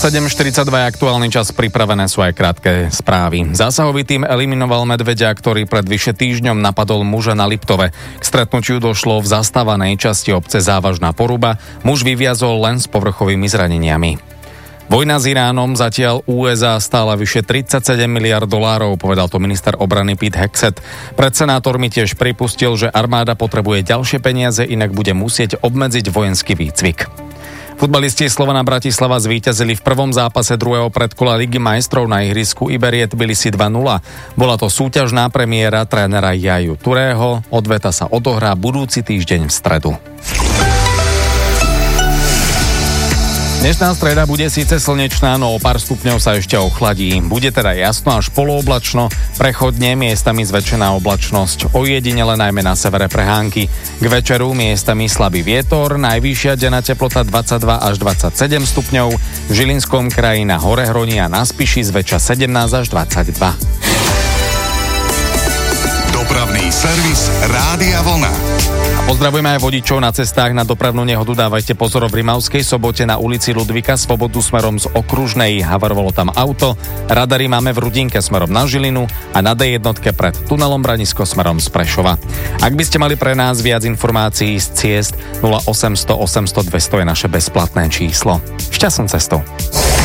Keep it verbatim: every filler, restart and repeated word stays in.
sedem štyridsaťdva je aktuálny čas, pripravené sú aj krátke správy. Zásahový tím eliminoval medveďa, ktorý pred vyše týždňom napadol muža na Liptove. K stretnutiu došlo v zastávanej časti obce Závažná Poruba. Muž vyviazol len s povrchovými zraneniami. Vojna s Iránom zatiaľ ú es á stála vyše tridsaťsedem miliárd dolárov, povedal to minister obrany Pete Hegseth. Pred senátormi tiež pripustil, že armáda potrebuje ďalšie peniaze, inak bude musieť obmedziť vojenský výcvik. Futbalisti Slovana Bratislava zvíťazili v prvom zápase druhého predkola Ligy majstrov na ihrisku Iberie Tbilisi dva nula. Bola to súťažná premiéra trénera Jaju Turého. Odveta sa odohrá budúci týždeň v stredu. Dnešná streda bude síce slnečná, no o pár stupňov sa ešte ochladí. Bude teda jasno až polooblačno, prechodne miestami zväčšená oblačnosť. Ojedinele najmä na severe prehánky. K večeru miestami slabý vietor, najvyššia denná teplota dvadsaťdva až dvadsaťsedem stupňov. V Žilinskom kraji na Horehroní a na Spiši zväčša sedemnásť až dvadsaťdva. Dopravný servis Rádia Vlna. Pozdravujeme aj vodičov na cestách. Na dopravnú nehodu dávajte pozor v Rimavskej Sobote na ulici Ludvíka Svobodu smerom z Okružnej. Havarovalo tam auto. Radary máme v Rudinke smerom na Žilinu a na dé jedna pred tunelom Branisko smerom z Prešova. Ak by ste mali pre nás viac informácií z ciest, nula osemsto osemsto dvesto je naše bezplatné číslo. Šťastnú cestou.